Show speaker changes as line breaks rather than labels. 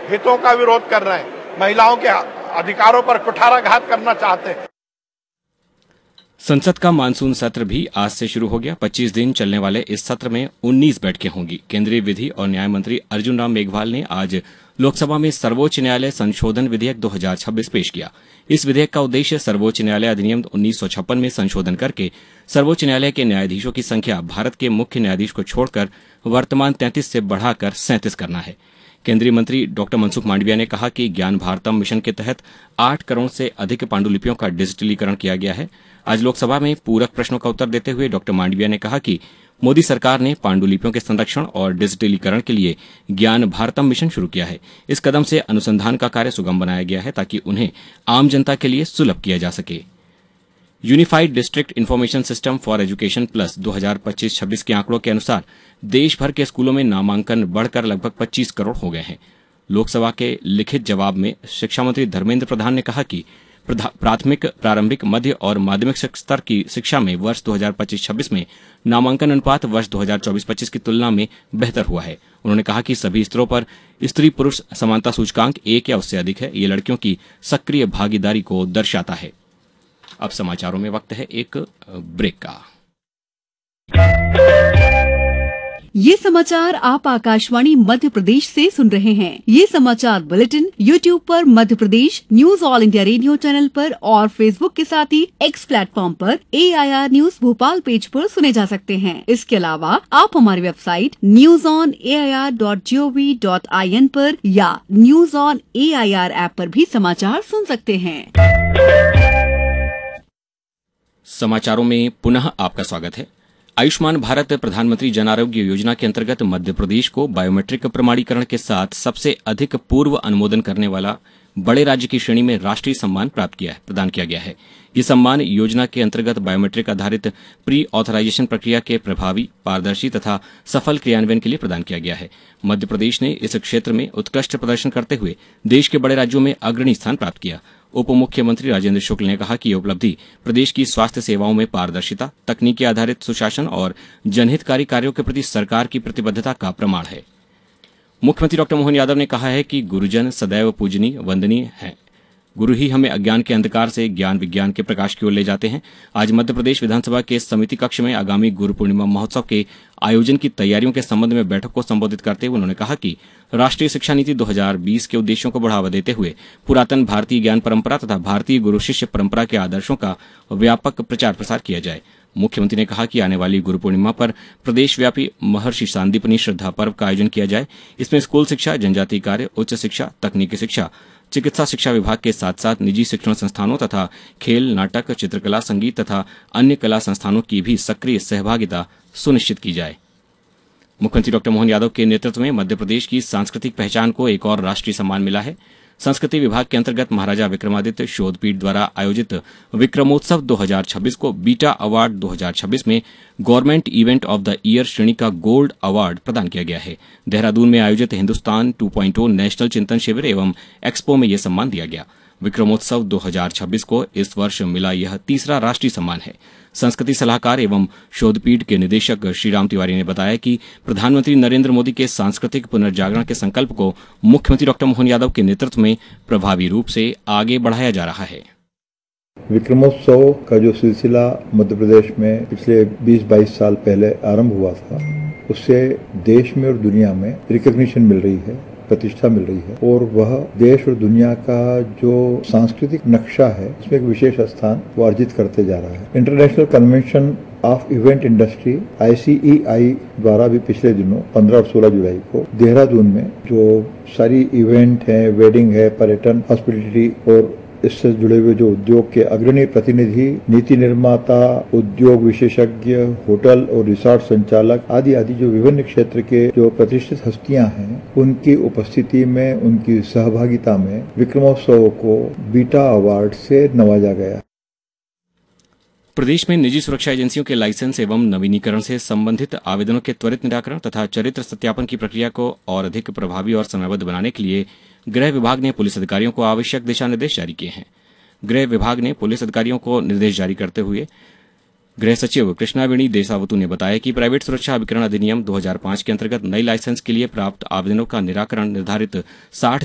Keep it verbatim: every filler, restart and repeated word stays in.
हितों का विरोध कर रहे हैं, महिलाओं के अधिकारों पर कुठाराघात करना चाहते हैं।
संसद का मानसून सत्र भी आज से शुरू हो गया। पच्चीस दिन चलने वाले इस सत्र में उन्नीस बैठकें होंगी। केंद्रीय विधि और न्याय मंत्री अर्जुन राम मेघवाल ने आज लोकसभा में सर्वोच्च न्यायालय संशोधन विधेयक दो हज़ार छब्बीस पेश किया। इस विधेयक का उद्देश्य सर्वोच्च न्यायालय अधिनियम उन्नीस सौ छप्पन में संशोधन करके सर्वोच्च न्यायालय के न्यायाधीशों की संख्या भारत के मुख्य न्यायाधीश को छोड़कर वर्तमान तैंतीस से बढ़ाकर सैंतीस करना है। केंद्रीय मंत्री डॉक्टर मनसुख मांडविया ने कहा कि ज्ञान भारतम मिशन के तहत आठ करोड़ से अधिक पांडुलिपियों का डिजिटलीकरण किया गया है। आज लोकसभा में पूरक प्रश्नों का उत्तर देते हुए डॉक्टर मांडविया ने कहा कि मोदी सरकार ने पांडुलिपियों के संरक्षण और डिजिटलीकरण के लिए ज्ञान भारतम मिशन शुरू किया है। इस कदम से अनुसंधान का कार्य सुगम बनाया गया है ताकि उन्हें आम जनता के लिए सुलभ किया जा सके। Unified district information system for education plus दो हज़ार पच्चीस छब्बीस के आंकड़ों के अनुसार देश भर के स्कूलों में नामांकन बढ़कर लगभग पच्चीस करोड़ हो गए हैं। लोकसभा के लिखित जवाब में शिक्षा मंत्री धर्मेंद्र प्रधान ने कहा कि प्राथमिक, प्रारंभिक, मध्य और माध्यमिक स्तर की शिक्षा में वर्ष दो हज़ार पच्चीस छब्बीस में नामांकन अनुपात वर्ष दो हज़ार चौबीस पच्चीस की तुलना में बेहतर हुआ है। उन्होंने कहा कि सभी स्तरों पर स्त्री पुरुष समानता सूचकांक एक या उससे अधिक है। ये लड़कियों की सक्रिय भागीदारी को दर्शाता है। अब समाचारों में वक्त है एक ब्रेक का।
ये समाचार आप आकाशवाणी मध्य प्रदेश से सुन रहे हैं। ये समाचार बुलेटिन यूट्यूब पर Madhya Pradesh news all India radio channel पर और फेसबुक के साथ ही एक्स प्लेटफॉर्म पर ए I R news Bhopal page पर सुने जा सकते हैं। इसके अलावा आप हमारी website news on A I R dot G O V dot I N पर या news on A I R app पर भी समाचार सुन सकते हैं।
समाचारों में पुनः आपका स्वागत है। आयुष्मान भारत प्रधानमंत्री जन आरोग्य योजना के अंतर्गत मध्य प्रदेश को बायोमेट्रिक प्रमाणीकरण के साथ सबसे अधिक पूर्व अनुमोदन करने वाला बड़े राज्य की श्रेणी में राष्ट्रीय सम्मान प्राप्त किया है प्रदान किया गया है। ये सम्मान योजना के अंतर्गत बायोमेट्रिक आधारित प्री ऑथराइजेशन प्रक्रिया के प्रभावी, पारदर्शी तथा सफल क्रियान्वयन के लिए प्रदान किया गया है। मध्य प्रदेश ने इस क्षेत्र में उत्कृष्ट प्रदर्शन करते हुए देश के बड़े राज्यों में अग्रणी स्थान प्राप्त किया। उप मुख्यमंत्री राजेंद्र शुक्ल ने कहा कि यह उपलब्धि प्रदेश की स्वास्थ्य सेवाओं में पारदर्शिता, तकनीकी आधारित सुशासन और जनहितकारी कार्यों के प्रति सरकार की प्रतिबद्धता का प्रमाण है। मुख्यमंत्री डॉक्टर मोहन यादव ने कहा है कि गुरुजन सदैव पूजनीय वंदनीय हैं। गुरु ही हमें अज्ञान के अंधकार से ज्ञान विज्ञान के प्रकाश की ओर ले जाते हैं। आज मध्य प्रदेश विधानसभा के समिति कक्ष में आगामी गुरु पूर्णिमा महोत्सव के आयोजन की तैयारियों के संबंध में बैठक को संबोधित करते हुए उन्होंने कहा कि राष्ट्रीय शिक्षा नीति दो हज़ार बीस के उद्देश्यों को बढ़ावा देते हुए पुरातन भारतीय ज्ञान परंपरा तथा भारतीय गुरु शिष्य परंपरा के आदर्शों का व्यापक प्रचार प्रसार किया जाए। मुख्यमंत्री ने कहा कि आने वाली गुरु पूर्णिमा पर प्रदेशव्यापी महर्षि सांदीपनी श्रद्धा पर्व का आयोजन किया जाए। इसमें स्कूल शिक्षा, जनजातीय कार्य, उच्च शिक्षा, तकनीकी शिक्षा, चिकित्सा शिक्षा विभाग के साथ साथ निजी शिक्षण संस्थानों तथा खेल, नाटक, चित्रकला, संगीत तथा अन्य कला संस्थानों की भी सक्रिय सहभागिता सुनिश्चित की जाए। मुख्यमंत्री डॉक्टर मोहन यादव के नेतृत्व में मध्य प्रदेश की सांस्कृतिक पहचान को एक और राष्ट्रीय सम्मान मिला है। संस्कृति विभाग के अंतर्गत महाराजा विक्रमादित्य शोधपीठ द्वारा आयोजित विक्रमोत्सव दो हज़ार छब्बीस को बीटा अवार्ड दो हज़ार छब्बीस में government event of the year श्रेणी का गोल्ड अवार्ड प्रदान किया गया है। देहरादून में आयोजित हिंदुस्तान टू पॉइंट ओ नेशनल चिंतन शिविर एवं एक्सपो में यह सम्मान दिया गया। विक्रमोत्सव दो हज़ार छब्बीस को इस वर्ष मिला यह तीसरा राष्ट्रीय सम्मान है। संस्कृति सलाहकार एवं शोधपीठ के निदेशक श्रीराम तिवारी ने बताया कि प्रधानमंत्री नरेंद्र मोदी के सांस्कृतिक पुनर्जागरण के संकल्प को मुख्यमंत्री डॉक्टर मोहन यादव के नेतृत्व में प्रभावी रूप से आगे बढ़ाया जा रहा है।
विक्रमोत्सव का जो सिलसिला मध्य प्रदेश में पिछले बीस बाईस साल पहले आरंभ हुआ था, उससे देश में और दुनिया में रिकॉग्निशन मिल रही है, प्रतिष्ठा मिल रही है और वह देश और दुनिया का जो सांस्कृतिक नक्शा है उसमें एक विशेष स्थान वो अर्जित करते जा रहा है। International convention of event industry I सी ई आई द्वारा भी पिछले दिनों पंद्रह और सोलह जुलाई को देहरादून में जो सारी इवेंट है, वेडिंग है, पर्यटन, हॉस्पिटलिटी और इससे जुड़े हुए जो उद्योग के अग्रणी प्रतिनिधि, नीति निर्माता, उद्योग विशेषज्ञ, होटल और रिसोर्ट संचालक आदि आदि जो विभिन्न क्षेत्र के जो प्रतिष्ठित हस्तियां हैं, उनकी उपस्थिति में, उनकी सहभागिता में विक्रमोत्सव को बीटा अवार्ड से नवाजा गया।
प्रदेश में निजी सुरक्षा एजेंसियों के लाइसेंस एवं नवीनीकरण से संबंधित आवेदनों के त्वरित निराकरण तथा चरित्र सत्यापन की प्रक्रिया को और अधिक प्रभावी और समयबद्ध बनाने के लिए गृह विभाग ने पुलिस अधिकारियों को आवश्यक दिशा निर्देश जारी किए हैं। गृह विभाग ने पुलिस अधिकारियों को निर्देश जारी करते हुए गृह सचिव कृष्णावेणी देसावतु ने बताया कि प्राइवेट सुरक्षा अभिकरण अधिनियम दो हज़ार पाँच के अंतर्गत नई लाइसेंस के लिए प्राप्त आवेदनों का निराकरण निर्धारित साठ